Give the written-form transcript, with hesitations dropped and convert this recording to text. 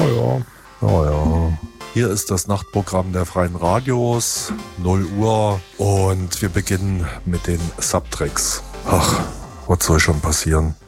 Oh ja. Oh ja. Hier ist das Nachtprogramm der Freien Radios, 0 Uhr, und wir beginnen mit den Subtracks. Ach, was soll schon passieren?